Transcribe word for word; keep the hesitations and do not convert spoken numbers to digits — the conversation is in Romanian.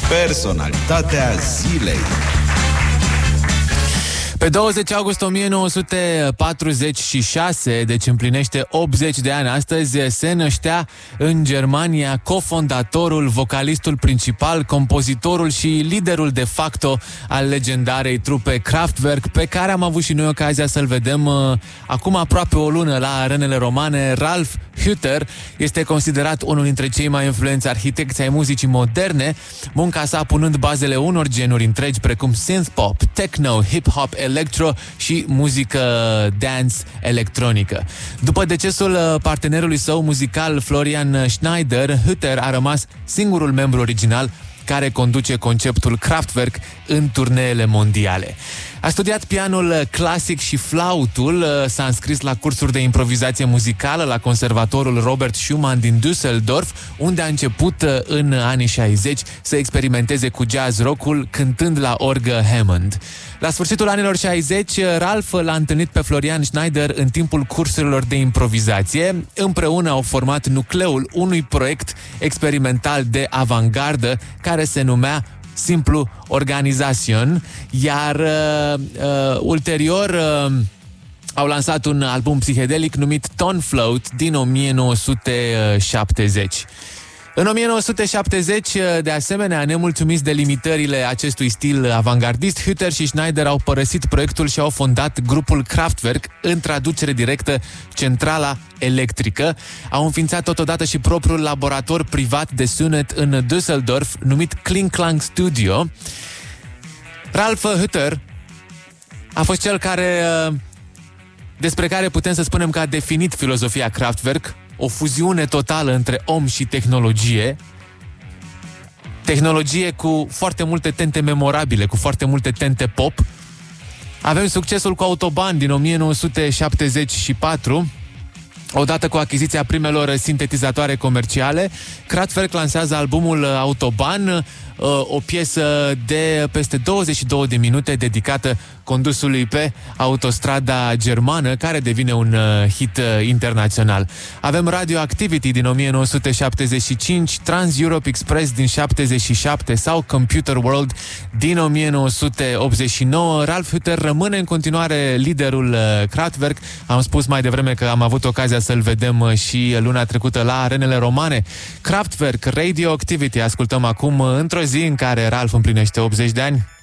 Personalitatea zilei. Pe douăzeci august o mie nouă sute patruzeci și șase, deci împlinește optzeci de ani astăzi, se năștea în Germania cofondatorul, vocalistul principal, compozitorul și liderul de facto al legendarei trupe Kraftwerk, pe care am avut și noi ocazia să-l vedem uh, acum aproape o lună la arenele romane. Ralf Hütter este considerat unul dintre cei mai influenți arhitecți ai muzicii moderne, munca sa punând bazele unor genuri întregi precum synth-pop, techno, hip-hop, electro și muzică dance electronică. După decesul partenerului său muzical Florian Schneider, Hütter a rămas singurul membru original care conduce conceptul Kraftwerk în turneele mondiale. A studiat pianul clasic și flautul, s-a înscris la cursuri de improvizație muzicală la conservatorul Robert Schumann din Düsseldorf, unde a început în anii șaizeci să experimenteze cu jazz rock-ul, cântând la orgă Hammond. La sfârșitul anilor șaizeci, Ralf l-a întâlnit pe Florian Schneider în timpul cursurilor de improvizație. Împreună au format nucleul unui proiect experimental de avantgardă care se numea simplu Organization, iar uh, uh, ulterior uh, au lansat un album psihedelic numit Tone Float din o mie nouă sute șaptezeci. În o mie nouă sute șaptezeci, de asemenea, nemulțumiți de limitările acestui stil avantgardist, Hütter și Schneider au părăsit proiectul și au fondat grupul Kraftwerk, în traducere directă Centrala Electrică. Au înființat totodată și propriul laborator privat de sunet în Düsseldorf, numit Kling Klang Studio. Ralf Hütter a fost cel care, despre care putem să spunem că a definit filozofia Kraftwerk, o fuziune totală între om și tehnologie. Tehnologie cu foarte multe tente memorabile, cu foarte multe tente pop. Avem succesul cu Autobahn din o mie nouă sute șaptezeci și patru. Odată cu achiziția primelor sintetizatoare comerciale, Kraftwerk lansează albumul Autobahn, o piesă de peste douăzeci și două de minute dedicată condusului pe autostrada germană, care devine un hit internațional. Avem Radioactivity din o mie nouă sute șaptezeci și cinci, Trans-Europe Express din șaptezeci și șapte sau Computer World din o mie nouă sute optzeci și nouă. Ralf Hütter rămâne în continuare liderul Kraftwerk. Am spus mai devreme că am avut ocazia să-l vedem și luna trecută la arenele romane. Kraftwerk, Radioactivity, ascultăm acum într-o zi în care Ralf împlinește optzeci de ani.